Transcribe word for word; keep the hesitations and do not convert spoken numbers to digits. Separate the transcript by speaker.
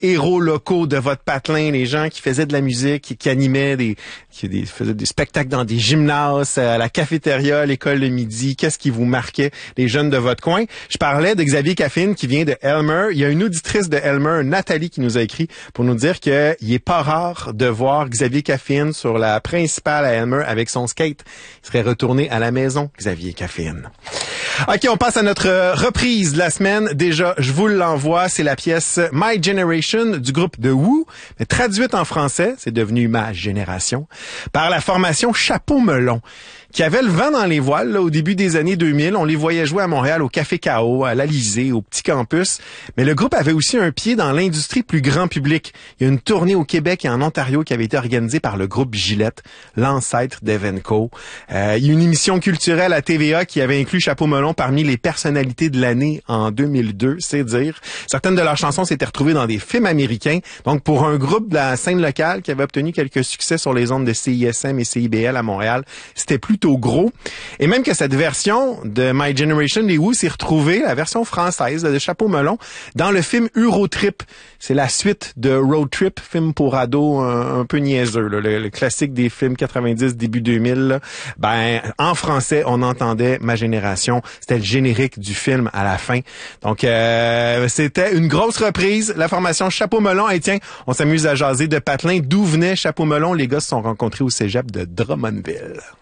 Speaker 1: héros locaux de votre patelin, les gens qui faisaient de la musique, qui, qui animaient des, qui des, faisaient des spectacles dans des gymnases, à la cafétéria, à l'école de midi. Qu'est-ce qui vous marquait, les jeunes de votre coin? Je parlais de Xavier Caffine qui vient de Elmer. Il y a une auditrice de Elmer, Nathalie, qui nous a écrit pour nous dire qu'il est pas rare de voir Xavier Caffine sur la principale à Elmer avec son skate. Il serait retourné à la maison, Xavier Caffine. OK, on passe à notre reprise de la semaine. Déjà, je vous l'envoie. C'est la pièce My Generation du groupe The Who, mais traduite en français, c'est devenu Ma Génération, par la formation Chapeau Melon, qui avait le vent dans les voiles là, au début des années deux mille. On les voyait jouer à Montréal au Café K O, à l'Alizé, au Petit Campus. Mais le groupe avait aussi un pied dans l'industrie plus grand public. Il y a une tournée au Québec et en Ontario qui avait été organisée par le groupe Gillette, l'ancêtre d'Evenco. Euh, il y a une émission culturelle à T V A qui avait inclus Chapeau Melon parmi les personnalités de l'année en deux mille deux, c'est dire. Certaines de leurs chansons s'étaient retrouvées dans des films américains. Donc, pour un groupe de la scène locale qui avait obtenu quelques succès sur les ondes de C I S M et C I B L à Montréal, c'était plutôt gros. Et même que cette version de My Generation des Who s'est retrouvée, la version française de Chapeau Melon, dans le film Eurotrip. C'est la suite de Road Trip, film pour ados un, un peu niaiseux, là, le, le classique des films quatre-vingt-dix, début deux mille. Là. Ben, en français, on entendait Ma Génération. C'était le générique du film à la fin. Donc, euh, c'était une grosse reprise. La formation Chapeau Melon. Et tiens, on s'amuse à jaser de patelin. D'où venait Chapeau Melon? Les gars se sont rencontrés au cégep de Drummondville.